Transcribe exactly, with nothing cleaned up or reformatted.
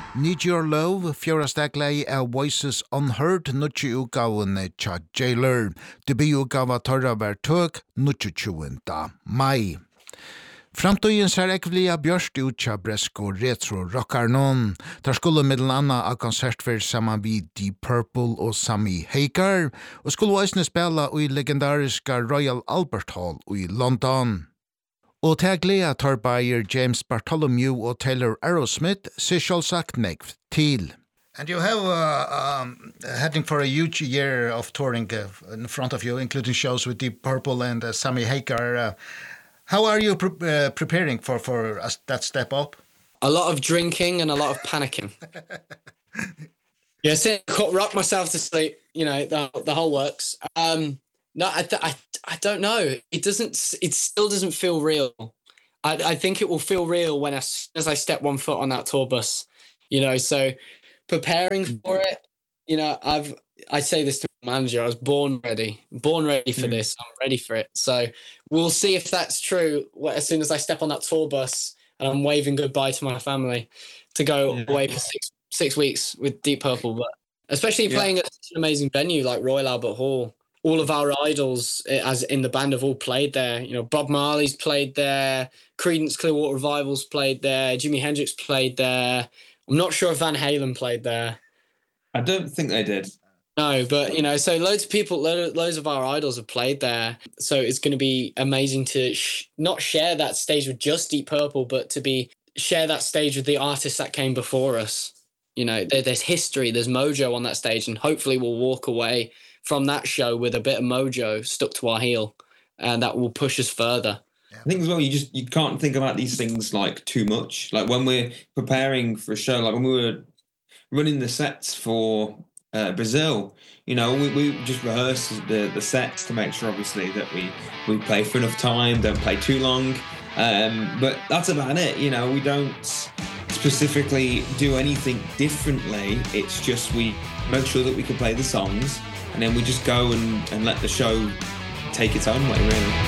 Need Your Love, fjøra stegleie av Voices Unheard, nutje utgavene tja Jailer. Debututgava torra var tøk, nutje tjuenda mai. Framtøyens er ekvelia bjørst ut tja bresko retro rockarnon. Der skulle middel anna av konsertfer saman vid Deep Purple og Sammy Hagar, og skulle eisne spela i legendariska Royal Albert Hall i London. Og til gleda tar Bayer James Bartholomew og Taylor Aerosmith ser selvsagt nekv til. And you have uh, um, heading for a huge year of touring uh, in front of you, including shows with Deep Purple and uh, Sammy Hagar. Uh, how are you pre- uh, preparing for, for uh, that step up? A lot of drinking and a lot of panicking. Yeah, sit, rock myself to sleep, you know, the, the whole works. Um, No, I, th- I, I don't know. It doesn't. It still doesn't feel real. I, I think it will feel real when, as, as I step one foot on that tour bus. You know, so preparing for it. You know, I've. I say this to my manager. I was born ready. Born ready for mm. this. I'm ready for it. So we'll see if that's true. As soon as I step on that tour bus and I'm waving goodbye to my family, to go yeah. away for six six weeks with Deep Purple, but especially playing yeah. at such an amazing venue like Royal Albert Hall. All of our idols as in the band have all played there. You know, Bob Marley's played there, Creedence Clearwater Revival's played there, Jimi Hendrix played there. I'm not sure if Van Halen played there. I don't think they did. No, but you know, so loads of people, loads of our idols have played there. So it's going to be amazing to sh- not share that stage with just Deep Purple, but to be share that stage with the artists that came before us. You know, there, there's history, there's mojo on that stage, and hopefully we'll walk away from that show with a bit of mojo stuck to our heel, and that will push us further. I think as well, you just you can't think about these things like too much. Like when we're preparing for a show, like when we were running the sets for uh, Brazil, you know, we we just rehearse the the sets to make sure obviously that we we play for enough time, don't play too long. Um but that's about it, you know, we don't specifically do anything differently. It's just we make sure that we can play the songs, and then we just go and and let the show take its own way, really.